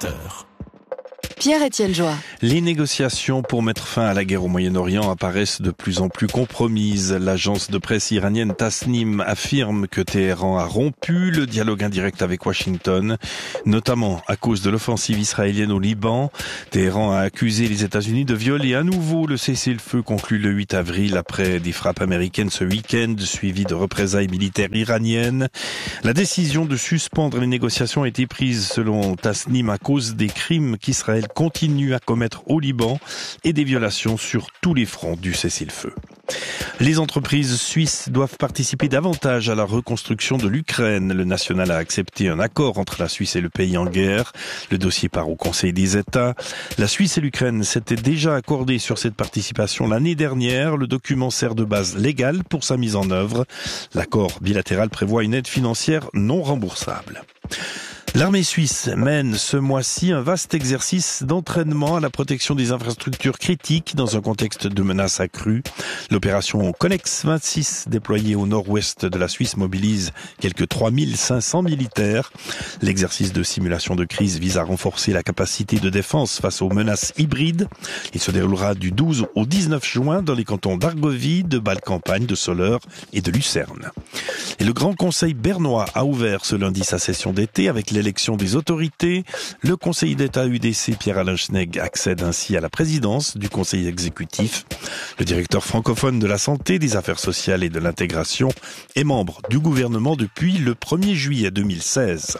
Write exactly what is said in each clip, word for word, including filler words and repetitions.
vingt heures. Pierre-Étienne Joie. Les négociations pour mettre fin à la guerre au Moyen-Orient apparaissent de plus en plus compromises. L'agence de presse iranienne Tasnim affirme que Téhéran a rompu le dialogue indirect avec Washington, notamment à cause de l'offensive israélienne au Liban. Téhéran a accusé les États-Unis de violer à nouveau le cessez-le-feu conclu le huit avril après des frappes américaines ce week-end, suivies de représailles militaires iraniennes. La décision de suspendre les négociations a été prise selon Tasnim à cause des crimes qu'Israël continue à commettre au Liban et des violations sur tous les fronts du cessez-le-feu. Les entreprises suisses doivent participer davantage à la reconstruction de l'Ukraine. Le national a accepté un accord entre la Suisse et le pays en guerre. Le dossier part au Conseil des États. La Suisse et l'Ukraine s'étaient déjà accordés sur cette participation l'année dernière. Le document sert de base légale pour sa mise en œuvre. L'accord bilatéral prévoit une aide financière non remboursable. L'armée suisse mène ce mois-ci un vaste exercice d'entraînement à la protection des infrastructures critiques dans un contexte de menaces accrues. L'opération Connex vingt-six, déployée au nord-ouest de la Suisse, mobilise quelques trois mille cinq cents militaires. L'exercice de simulation de crise vise à renforcer la capacité de défense face aux menaces hybrides. Il se déroulera du douze au dix-neuf juin dans les cantons d'Argovie, de Bâle-Campagne, de Soleure et de Lucerne. Et le Grand Conseil bernois a ouvert ce lundi sa session d'été avec les L'élection des autorités. Le conseiller d'État U D C Pierre-Alain Schnegg accède ainsi à la présidence du conseil exécutif. Le directeur francophone de la santé, des affaires sociales et de l'intégration est membre du gouvernement depuis le premier juillet deux mille seize.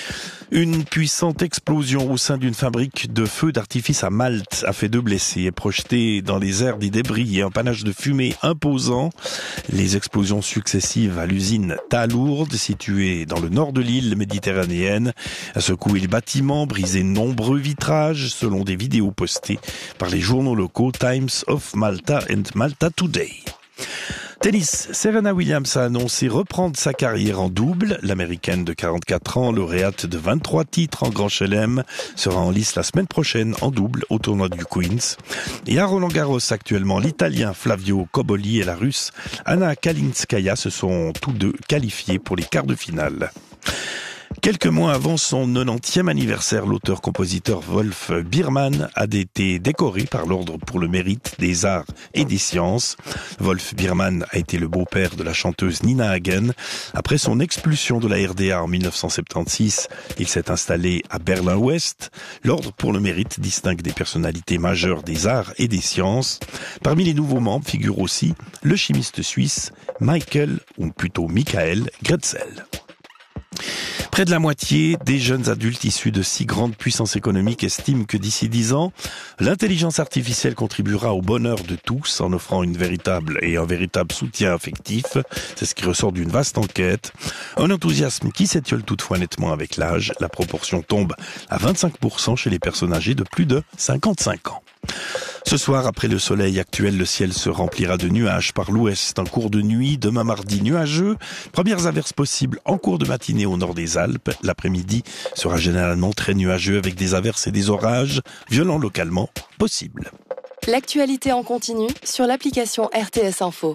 Une puissante explosion au sein d'une fabrique de feux d'artifice à Malte a fait deux blessés et projeté dans les airs des débris et un panache de fumée imposant. Les explosions successives à l'usine Talourde, située dans le nord de l'île méditerranéenne, a secoué les bâtiments, brisé nombreux vitrages, selon des vidéos postées par les journaux locaux Times of Malta and Malta Today. Tennis, Serena Williams a annoncé reprendre sa carrière en double. L'américaine de quarante-quatre ans, lauréate de vingt-trois titres en Grand Chelem, sera en lice la semaine prochaine en double au tournoi du Queens. Et à Roland-Garros actuellement, l'Italien Flavio Cobolli et la Russe Anna Kalinskaya se sont tous deux qualifiés pour les quarts de finale. Quelques mois avant son quatre-vingtième anniversaire, l'auteur-compositeur Wolf Biermann a été décoré par l'Ordre pour le mérite des arts et des sciences. Wolf Biermann a été le beau-père de la chanteuse Nina Hagen. Après son expulsion de la R D A en mille neuf cent soixante-seize, il s'est installé à Berlin-Ouest. L'Ordre pour le mérite distingue des personnalités majeures des arts et des sciences. Parmi les nouveaux membres figure aussi le chimiste suisse Michael, ou plutôt Michael Gretzel. Près de la moitié des jeunes adultes issus de six grandes puissances économiques estiment que d'ici dix ans, l'intelligence artificielle contribuera au bonheur de tous en offrant une véritable et un véritable soutien affectif. C'est ce qui ressort d'une vaste enquête. Un enthousiasme qui s'étiole toutefois nettement avec l'âge. La proportion tombe à vingt-cinq pour cent chez les personnes âgées de plus de cinquante-cinq ans. Ce soir, après le soleil actuel, le ciel se remplira de nuages par l'ouest. En cours de nuit, demain mardi nuageux. Premières averses possibles en cours de matinée au nord des Alpes. L'après-midi sera généralement très nuageux avec des averses et des orages, violents localement, possibles. L'actualité en continu sur l'application R T S Info.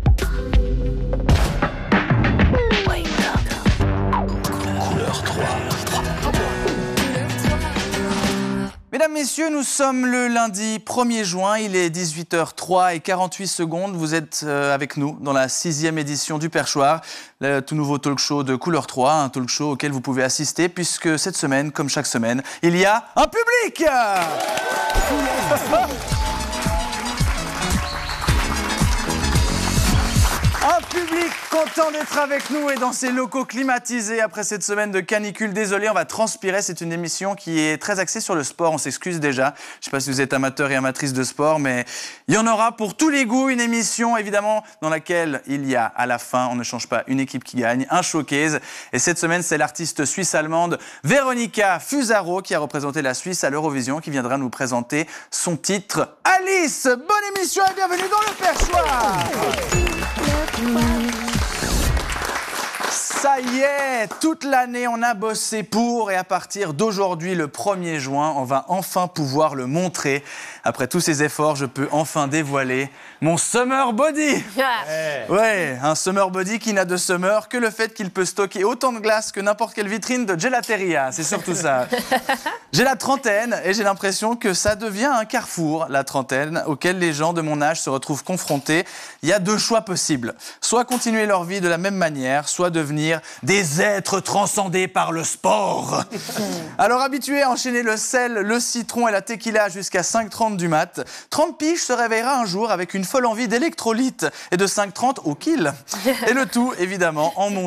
Couleur trois. Mesdames, Messieurs, nous sommes le lundi premier juin, il est dix-huit heures trois et quarante-huit secondes. Vous êtes avec nous dans la sixième édition du Perchoir, le tout nouveau talk show de Couleur trois, un talk show auquel vous pouvez assister puisque cette semaine, comme chaque semaine, il y a un public. Un public content d'être avec nous et dans ces locaux climatisés après cette semaine de canicule. Désolé, on va transpirer. C'est une émission qui est très axée sur le sport. On s'excuse déjà. Je ne sais pas si vous êtes amateur et amatrice de sport, mais il y en aura pour tous les goûts. Une émission, évidemment, dans laquelle il y a à la fin, on ne change pas une équipe qui gagne, un showcase. Et cette semaine, c'est l'artiste suisse-allemande Veronika Fusaro qui a représenté la Suisse à l'Eurovision, qui viendra nous présenter son titre Alice. Bonne émission et bienvenue dans le Perchoir. Ça y est, toute l'année on a bossé pour et à partir d'aujourd'hui, le premier juin, on va enfin pouvoir le montrer. Après tous ces efforts, je peux enfin dévoiler mon summer body. Ouais, un summer body qui n'a de summer que le fait qu'il peut stocker autant de glace que n'importe quelle vitrine de gelateria, c'est surtout ça. J'ai la trentaine et j'ai l'impression que ça devient un carrefour, la trentaine, auquel les gens de mon âge se retrouvent confrontés. Il y a deux choix possibles. Soit continuer leur vie de la même manière, soit devenir des êtres transcendés par le sport. Alors habitué à enchaîner le sel, le citron et la tequila jusqu'à cinq heures trente du mat, trente piges se réveillera un jour avec une folle envie d'électrolytes et de cinq heures trente au kill. Et le tout, évidemment, en montant